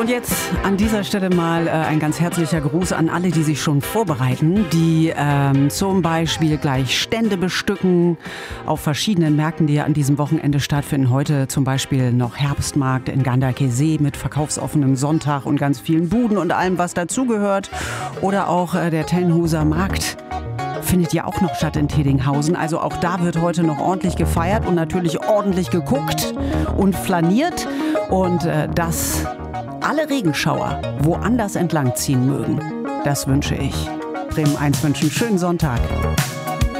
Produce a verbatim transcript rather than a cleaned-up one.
und jetzt an dieser Stelle mal äh, ein ganz herzlicher Gruß an alle, die sich schon vorbereiten, die ähm, zum Beispiel gleich Stände bestücken auf verschiedenen Märkten, die ja an diesem Wochenende stattfinden. Heute zum Beispiel noch Herbstmarkt in Ganderkesee mit verkaufsoffenem Sonntag und ganz vielen Buden und allem, was dazugehört. Oder auch äh, der Tellenhuser Markt findet ja auch noch statt in Tedinghausen. Also auch da wird heute noch ordentlich gefeiert und natürlich ordentlich geguckt und flaniert. Und äh, dass alle Regenschauer woanders entlang ziehen mögen, das wünsche ich. Bremen eins wünschen schönen Sonntag.